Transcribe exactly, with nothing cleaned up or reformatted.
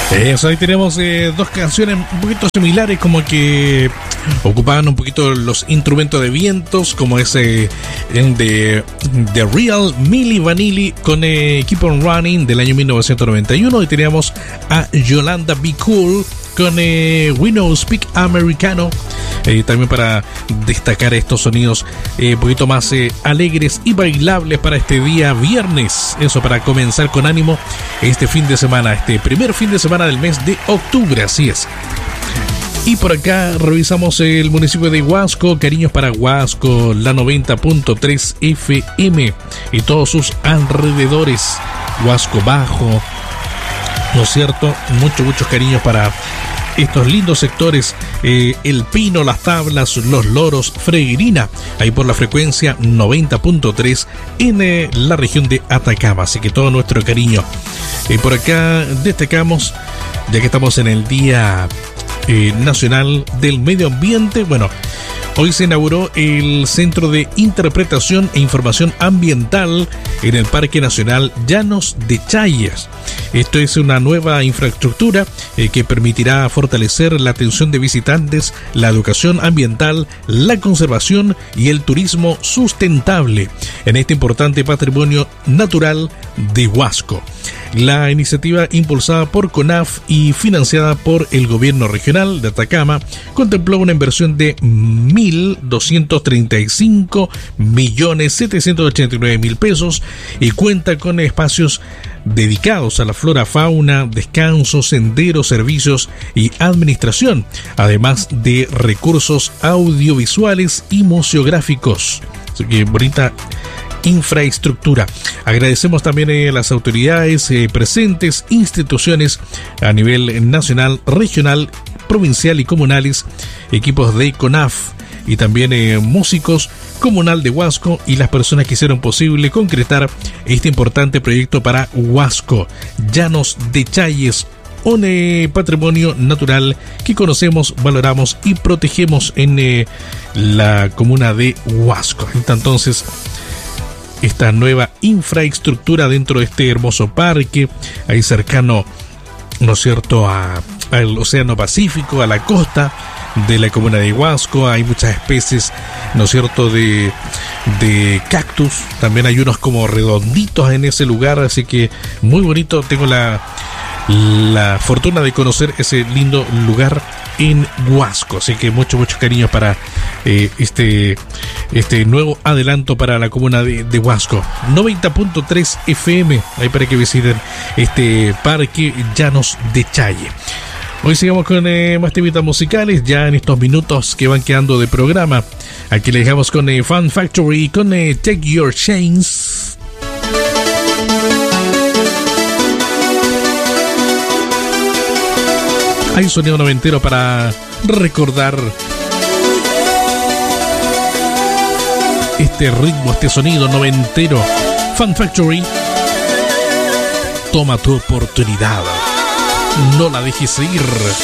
Eso, ahí tenemos eh, dos canciones un poquito similares, como que ocupaban un poquito los instrumentos de vientos, como ese de The Real Milli Vanilli con eh, Keep On Running del año mil novecientos noventa y uno, y teníamos a Yolanda Be Cool con eh, We Know Speak Americano, eh, también para destacar estos sonidos eh, un poquito más eh, alegres y bailables para este día viernes. Eso, para comenzar con ánimo este fin de semana, este primer fin de semana del mes de octubre, así es. Y por acá revisamos el municipio de Huasco. Cariños para Huasco, la noventa punto tres F M y todos sus alrededores, Huasco Bajo, ¿no es cierto? Muchos, muchos cariños para estos lindos sectores, eh, El Pino, Las Tablas, Los Loros, Freirina, ahí por la frecuencia noventa punto tres en eh, la región de Atacama. Así que todo nuestro cariño. Y por acá destacamos, ya que estamos en el Día eh, Nacional del Medio Ambiente, bueno, hoy se inauguró el Centro de Interpretación e Información Ambiental en el Parque Nacional Llanos de Chayes. Esto es una nueva infraestructura eh, que permitirá fortalecer la atención de visitantes, la educación ambiental, la conservación y el turismo sustentable en este importante patrimonio natural de Huasco. La iniciativa, impulsada por CONAF y financiada por el gobierno regional de Atacama, contempló una inversión de mil doscientos treinta y cinco millones setecientos ochenta y nueve mil pesos y cuenta con espacios dedicados a la flora, fauna, descanso, senderos, servicios y administración, además de recursos audiovisuales y museográficos. Así que bonita infraestructura. Agradecemos también a eh, las autoridades eh, presentes, instituciones a nivel nacional, regional, provincial y comunales, equipos de CONAF y también eh, músicos, comunal de Huasco y las personas que hicieron posible concretar este importante proyecto para Huasco, Llanos de Chayes, un eh, patrimonio natural que conocemos, valoramos y protegemos en eh, la comuna de Huasco. Entonces, esta nueva infraestructura dentro de este hermoso parque, ahí cercano, ¿no es cierto?, a, al Océano Pacífico, a la costa de la comuna de Huasco. Hay muchas especies, ¿no es cierto?, de, de cactus. También hay unos como redonditos en ese lugar, así que muy bonito. Tengo la, la fortuna de conocer ese lindo lugar en Huasco, así que mucho, mucho cariño para eh, este, este nuevo adelanto para la comuna de, de Huasco. noventa punto tres F M, ahí para que visiten este parque Llanos de Chaye. Hoy sigamos con eh, más temitas musicales, ya en estos minutos que van quedando de programa. Aquí le dejamos con eh, Fun Factory, con eh, Take Your Chains. Hay sonido noventero para recordar este ritmo, este sonido noventero. Fun Factory. Toma tu oportunidad. No la dejes ir.